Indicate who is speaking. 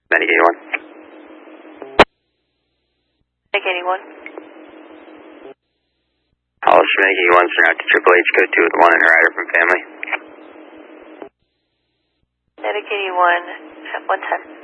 Speaker 1: Medicaid 1.
Speaker 2: Medicaid 1.
Speaker 1: All Medicaid 1, send out to Triple H code 2 with 1 and a rider from family.
Speaker 2: Medicaid 1 at what time?